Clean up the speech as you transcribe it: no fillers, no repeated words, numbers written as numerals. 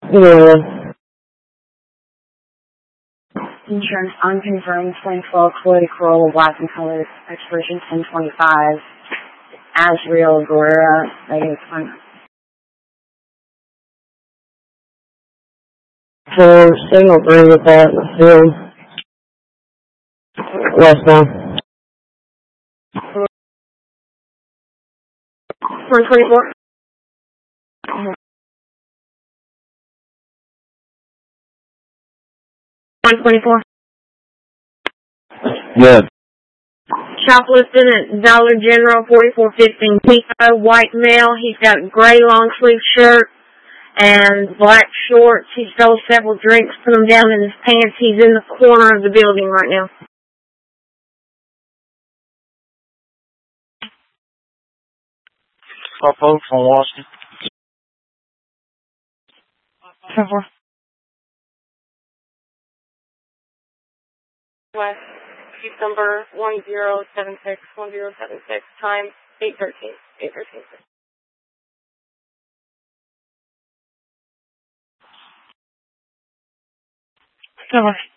Yeah. Insurance unconfirmed 2012 Toyota Corolla black in color, expiration 1025. Asriel Guerrera, negative 1. So, signal 3 with that in the field. Westbound. 124. 124. Good. Shoplifting at Dollar General, 4415 Pico, white male. He's got a gray long sleeve shirt and black shorts. He stole several drinks, put them down in his pants. He's in the corner of the building right now. Call folks on Washington. 10-4. West, sheet number 1076, 1076, time 813. 813. Silver.